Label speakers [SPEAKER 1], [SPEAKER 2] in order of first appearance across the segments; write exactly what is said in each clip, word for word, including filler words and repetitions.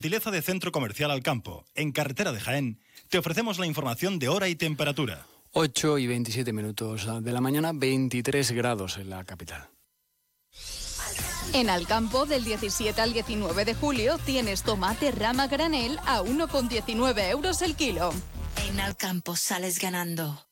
[SPEAKER 1] Gentileza de Centro Comercial Alcampo, en carretera de Jaén, te ofrecemos la información de hora y temperatura.
[SPEAKER 2] ocho y veintisiete minutos de la mañana, veintitrés grados en la capital.
[SPEAKER 3] En Alcampo, del diecisiete al diecinueve de julio, tienes tomate rama granel a uno con diecinueve euros el kilo.
[SPEAKER 4] En Alcampo sales ganando.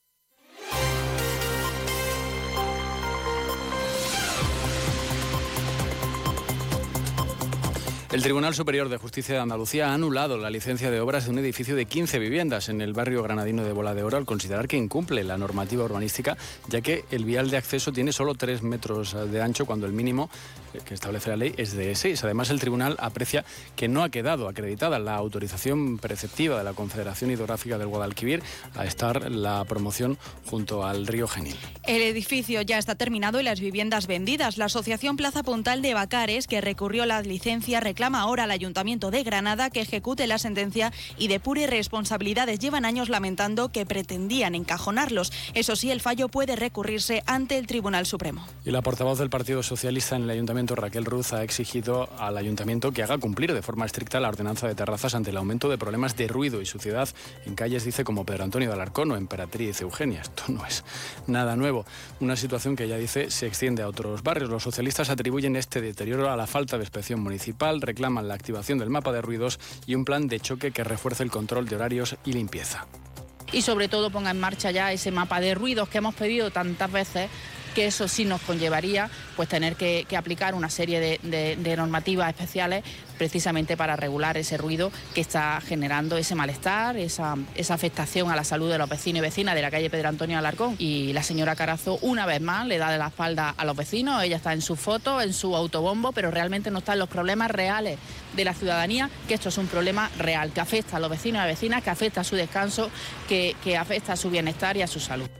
[SPEAKER 2] El Tribunal Superior de Justicia de Andalucía ha anulado la licencia de obras de un edificio de quince viviendas en el barrio granadino de Bola de Oro al considerar que incumple la normativa urbanística, ya que el vial de acceso tiene solo tres metros de ancho cuando el mínimo que establece la ley es de seis. Además, el tribunal aprecia que no ha quedado acreditada la autorización preceptiva de la Confederación Hidrográfica del Guadalquivir a estar la promoción junto al río Genil.
[SPEAKER 5] El edificio ya está terminado y las viviendas vendidas. La Asociación Plaza Puntal de Bacares, que recurrió la licencia, reclama ahora al Ayuntamiento de Granada que ejecute la sentencia y depure responsabilidades. Llevan años lamentando que pretendían encajonarlos. Eso sí, el fallo puede recurrirse ante el Tribunal Supremo.
[SPEAKER 2] Y la portavoz del Partido Socialista en el Ayuntamiento, Raquel Ruz, ha exigido al Ayuntamiento que haga cumplir de forma estricta la ordenanza de terrazas ante el aumento de problemas de ruido y suciedad en calles, dice, como Pedro Antonio de Alarcón o Emperatriz Eugenia. Esto no es nada nuevo. Una situación que, ya dice, se extiende a otros barrios. Los socialistas atribuyen este deterioro a la falta de inspección municipal, reclaman la activación del mapa de ruidos y un plan de choque que refuerce el control de horarios y limpieza.
[SPEAKER 6] Y sobre todo ponga en marcha ya ese mapa de ruidos que hemos pedido tantas veces, que eso sí nos conllevaría pues tener que, que aplicar una serie de, de, de normativas especiales precisamente para regular ese ruido que está generando ese malestar, esa, esa afectación a la salud de los vecinos y vecinas de la calle Pedro Antonio Alarcón. Y la señora Carazo, una vez más, le da de la espalda a los vecinos. Ella está en su foto, en su autobombo, pero realmente no está en los problemas reales de la ciudadanía, que esto es un problema real, que afecta a los vecinos y vecinas, que afecta a su descanso, que, que afecta a su bienestar y a su salud.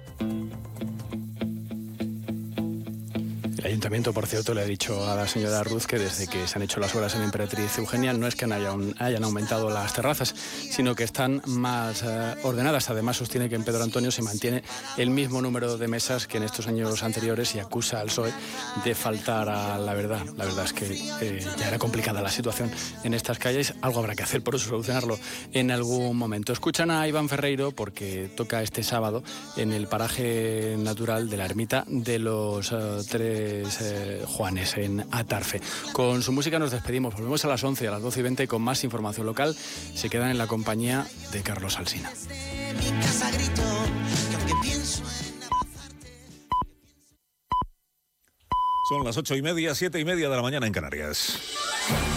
[SPEAKER 2] El Ayuntamiento, por cierto, le ha dicho a la señora Ruz que desde que se han hecho las obras en Emperatriz Eugenia no es que hayan, hayan aumentado las terrazas, sino que están más eh, ordenadas. Además, sostiene que en Pedro Antonio se mantiene el mismo número de mesas que en estos años anteriores y acusa al P S O E de faltar a la verdad. La verdad es que eh, ya era complicada la situación en estas calles. Algo habrá que hacer por solucionarlo en algún momento. Escuchan a Iván Ferreiro porque toca este sábado en el paraje natural de la ermita de los uh, tres Eh, Juanes, en Atarfe. Con su música nos despedimos. Volvemos a las once, a las doce y veinte con más información local. Se quedan en la compañía de Carlos Alsina.
[SPEAKER 7] Son las ocho y media, siete y media de la mañana en Canarias.